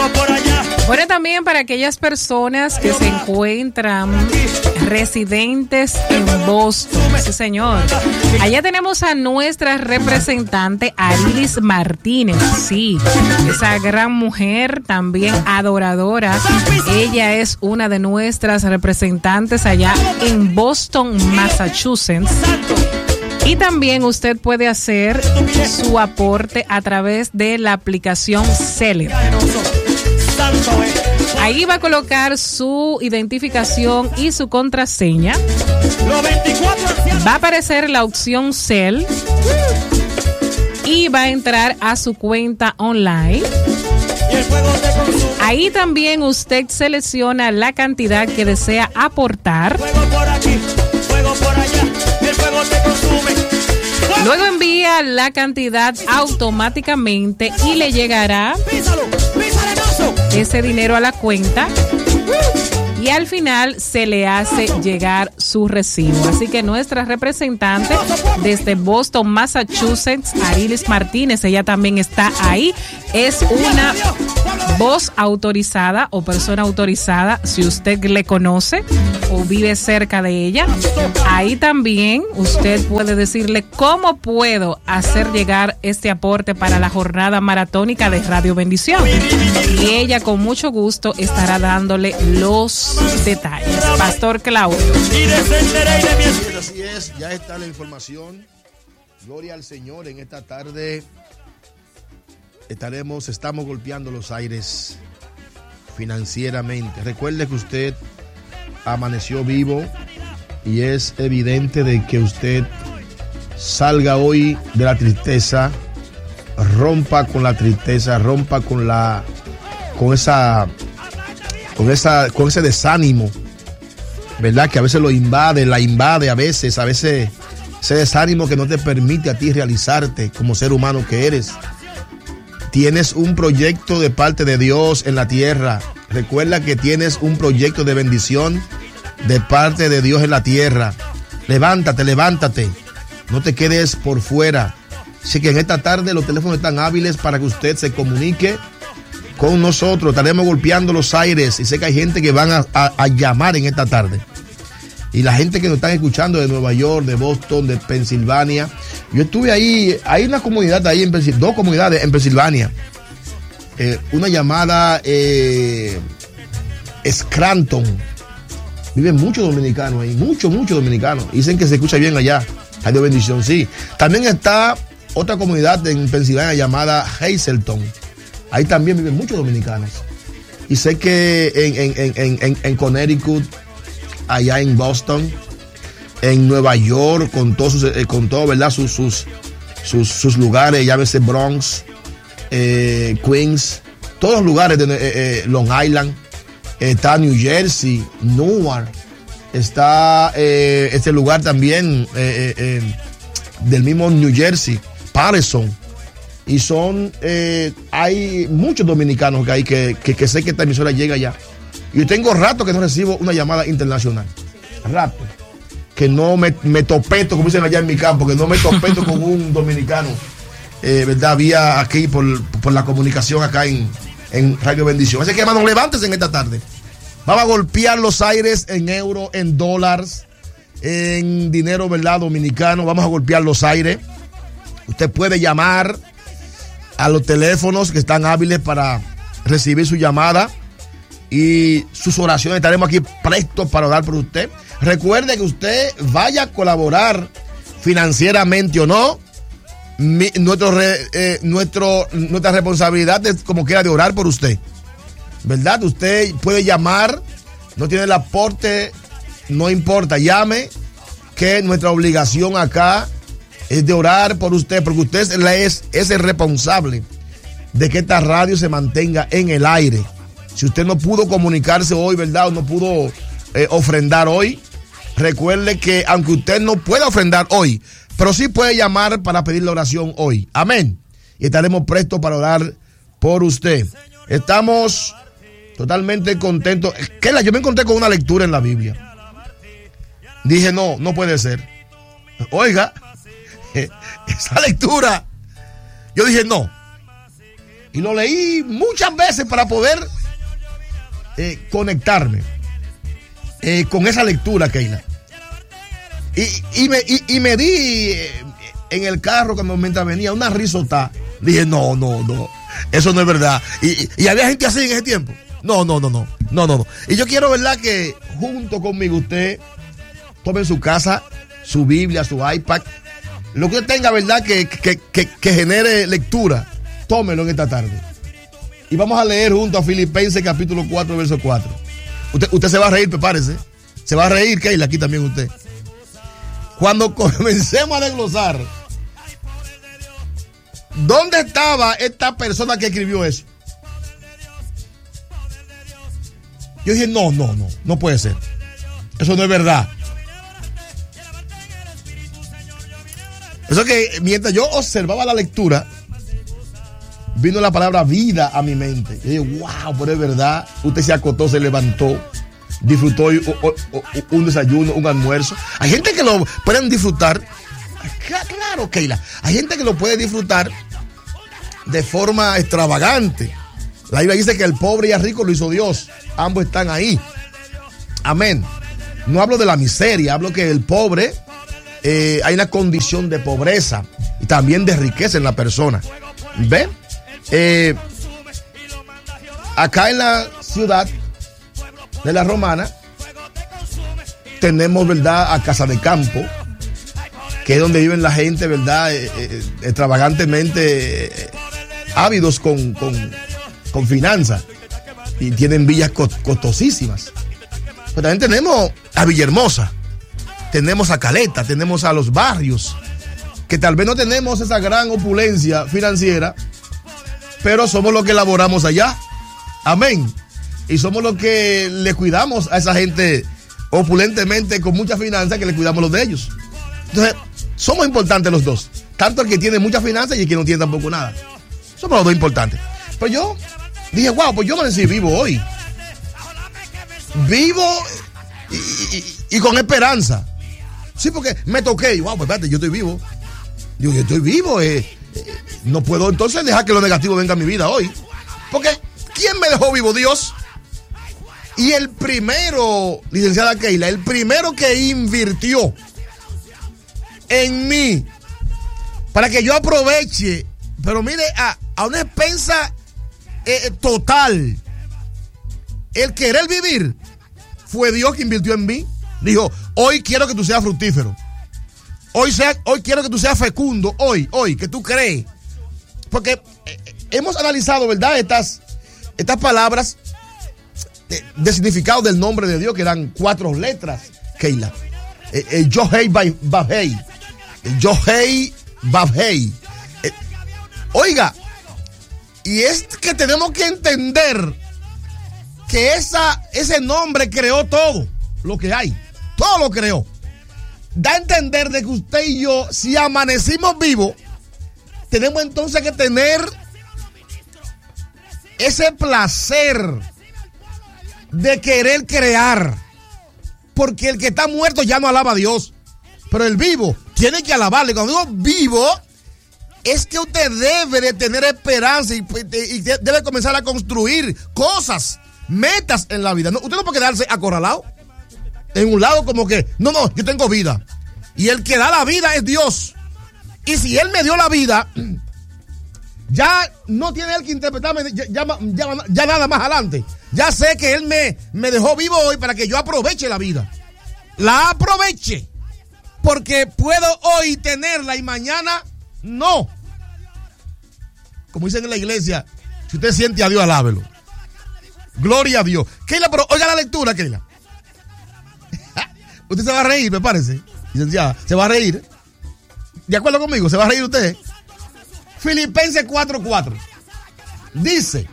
Bueno, también para aquellas personas que se encuentran residentes en Boston. Sí, señor. Allá tenemos a nuestra representante Arilis Martínez. Sí, esa gran mujer, también adoradora. Ella es una de nuestras representantes allá en Boston, Massachusetts. Y también usted puede hacer su aporte a través de la aplicación Seller. Ahí va a colocar su identificación y su contraseña. Va a aparecer la opción Cel y va a entrar a su cuenta online. Ahí también usted selecciona la cantidad que desea aportar. Luego envía la cantidad automáticamente y le llegará ese dinero a la cuenta y al final se le hace llegar su recibo. Así que nuestra representante desde Boston, Massachusetts, Arilis Martínez, ella también está ahí. Es una voz autorizada o persona autorizada, si usted le conoce o vive cerca de ella. Ahí también usted puede decirle cómo puedo hacer llegar este aporte para la jornada maratónica de Radio Bendición. Y ella con mucho gusto estará dándole los detalles. Pastor Claudio. Así es, ya está la información. Gloria al Señor. En esta tarde estamos golpeando los aires financieramente. Recuerde que usted amaneció vivo y es evidente de que usted salga hoy de la tristeza, rompa con la tristeza, rompa con ese desánimo, ¿verdad? Que a veces la invade a veces ese desánimo que no te permite a ti realizarte como ser humano que eres. Tienes un proyecto de parte de Dios en la tierra. Recuerda que tienes un proyecto de bendición de parte de Dios en la tierra. Levántate. No te quedes por fuera. Así que en esta tarde los teléfonos están hábiles para que usted se comunique con nosotros. Estaremos golpeando los aires y sé que hay gente que van a llamar en esta tarde. Y la gente que nos están escuchando de Nueva York, de Boston, de Pensilvania. Yo estuve ahí, hay una comunidad ahí, dos comunidades en Pensilvania. Una llamada Scranton. Viven muchos dominicanos ahí, muchos dominicanos. Dicen que se escucha bien allá. Radio Bendición, sí. También está otra comunidad en Pensilvania llamada Hazleton. Ahí también viven muchos dominicanos. Y sé que en Connecticut, allá en Boston, en Nueva York, con todo, ¿verdad? Sus lugares, llámese Bronx, Queens, todos los lugares de Long Island, está New Jersey, Newark, está este lugar también del mismo New Jersey, Patterson. Y hay muchos dominicanos que hay que sé que esta emisora llega allá. Yo tengo rato que no recibo una llamada internacional. Rato. Que no me topeto, como dicen allá en mi campo, que no me topeto con un dominicano. ¿Verdad? Vía aquí por la comunicación acá en Radio Bendición. Así que, hermanos, levántese en esta tarde. Vamos a golpear los aires en euros, en dólares, en dinero, ¿verdad? Dominicano. Vamos a golpear los aires. Usted puede llamar a los teléfonos que están hábiles para recibir su llamada y sus oraciones. Estaremos aquí prestos para orar por usted. Recuerde que usted vaya a colaborar financieramente o no. Nuestra responsabilidad es como quiera de orar por usted, ¿verdad? Usted puede llamar, no tiene el aporte, no importa, llame, que nuestra obligación acá es de orar por usted, porque usted es el responsable de que esta radio se mantenga en el aire. Si usted no pudo comunicarse hoy, ¿verdad? O no pudo ofrendar hoy, recuerde que aunque usted no pueda ofrendar hoy, pero sí puede llamar para pedir la oración hoy. Amén. Y estaremos prestos para orar por usted. Estamos totalmente contentos. Yo me encontré con una lectura en la Biblia. Dije, no puede ser. Oiga, esa lectura, yo dije, no. Y lo leí muchas veces para poder conectarme con esa lectura, Keila. Y me di en el carro cuando mientras venía una risota. Dije, no, eso no es verdad. Y había gente así en ese tiempo. No. Y yo quiero, ¿verdad?, que junto conmigo usted tome en su casa su Biblia, su iPad, lo que usted tenga, ¿verdad?, que genere lectura, tómelo en esta tarde. Y vamos a leer junto a Filipenses capítulo 4, verso 4. Usted se va a reír, prepárese. Se va a reír, Keila, aquí también usted. Cuando comencemos a desglosar, ¿dónde estaba esta persona que escribió eso? Yo dije, no puede ser. Eso no es verdad. Eso que mientras yo observaba la lectura, vino la palabra vida a mi mente. Yo dije, wow, pero es verdad. Usted se acostó, se levantó, disfrutó un desayuno, un almuerzo. Hay gente que lo pueden disfrutar. Claro, Keila. Hay gente que lo puede disfrutar de forma extravagante. La Biblia dice que el pobre y el rico lo hizo Dios. Ambos están ahí. Amén. No hablo de la miseria, hablo que el pobre, hay una condición de pobreza y también de riqueza en la persona. ¿Ven? Acá en la ciudad de la Romana tenemos, ¿verdad?, a Casa de Campo, que es donde viven la gente, ¿verdad?, extravagantemente ávidos con finanzas, y tienen villas costosísimas. Pero también tenemos a Villahermosa, tenemos a Caleta, tenemos a los barrios, que tal vez no tenemos esa gran opulencia financiera, pero somos los que elaboramos allá. Amén. Y somos los que le cuidamos a esa gente opulentemente con mucha finanza, que le cuidamos los de ellos. Entonces, somos importantes los dos. Tanto el que tiene mucha finanza y el que no tiene tampoco nada. Somos los dos importantes. Pues yo dije, wow, pues yo amanecí vivo hoy. Vivo y con esperanza. Sí, porque me toqué. Y wow, pues espérate, yo estoy vivo. Yo estoy vivo. No puedo entonces dejar que lo negativo venga a mi vida hoy. Porque ¿quién me dejó vivo? Dios. Y el primero, licenciada Keila, el primero que invirtió en mí para que yo aproveche, pero mire, a una expensa total, el querer vivir, fue Dios que invirtió en mí. Dijo, hoy quiero que tú seas fructífero. Hoy quiero que tú seas fecundo. Hoy, que tú crees. Porque hemos analizado, ¿verdad?, estas palabras de significado del nombre de Dios, que eran 4 letras, Keila. Yohei Babhei. Yohei Babhei. Oiga, y es que tenemos que entender que ese nombre creó todo lo que hay. Todo lo creó. Da a entender de que usted y yo, si amanecimos vivos, tenemos entonces que tener ese placer de querer crear. Porque el que está muerto ya no alaba a Dios. Pero el vivo tiene que alabarle. Cuando digo vivo, es que usted debe de tener esperanza y debe comenzar a construir cosas, metas en la vida. No, usted no puede quedarse acorralado en un lado como que, no, yo tengo vida. Y el que da la vida es Dios. Y si Él me dio la vida, ya no tiene Él que interpretarme ya nada más adelante. Ya sé que Él me dejó vivo hoy para que yo aproveche la vida. La aproveche. Porque puedo hoy tenerla y mañana no. Como dicen en la iglesia, si usted siente a Dios, alábelo. Gloria a Dios. Keila, pero oiga la lectura, Keila. Usted se va a reír, me parece. Licenciada, se va a reír. ¿De acuerdo conmigo? ¿Se va a reír usted? Filipenses 4:4. Dice: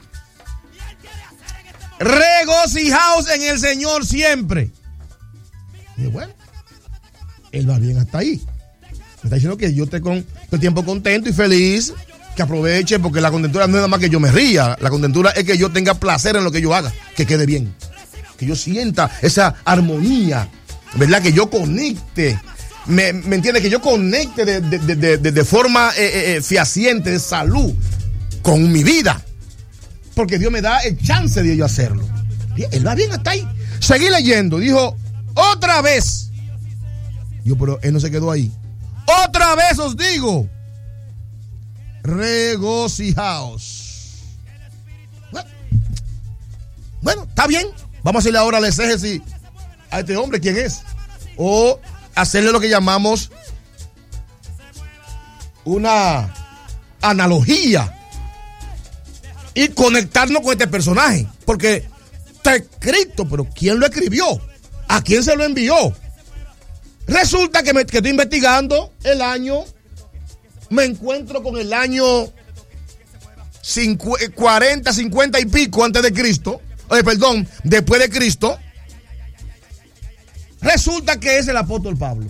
regocijaos en el Señor siempre. Y bueno, Él va bien hasta ahí. Me está diciendo que yo esté con el tiempo contento y feliz, que aproveche, porque la contentura no es nada más que yo me ría. La contentura es que yo tenga placer en lo que yo haga, que quede bien, que yo sienta esa armonía, ¿verdad? Que yo conecte, ¿me entiende? Que yo conecte de forma fehaciente, de salud, con mi vida. porque Dios me da el chance de yo hacerlo. Él va bien hasta ahí. Seguí leyendo, dijo, otra vez. Yo, pero él no se quedó ahí. Otra vez os digo, regocijaos. Bueno, está bien. Vamos a hacerle ahora el exégesis a este hombre, ¿quién es? O hacerle lo que llamamos una analogía y conectarnos con este personaje, porque está escrito, pero ¿quién lo escribió? ¿A quién se lo envió? Resulta que estoy investigando el año, me encuentro con el año 40, 50 y pico antes de Cristo, después de Cristo. Resulta que es el apóstol Pablo.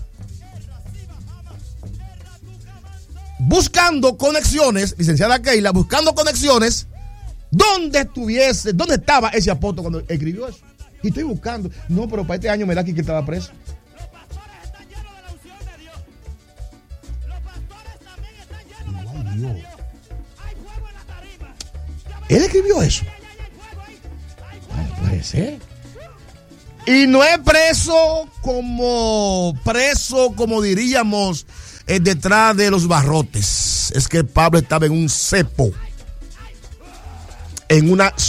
Buscando conexiones, licenciada Keila, buscando conexiones, ¿dónde estaba ese apóstol cuando escribió eso? Y estoy buscando. No, pero para este año me da aquí que estaba preso. Ay, Dios. Él escribió eso. No puede ser. Y no es preso como diríamos, detrás de los barrotes. Es que Pablo estaba en un cepo, en una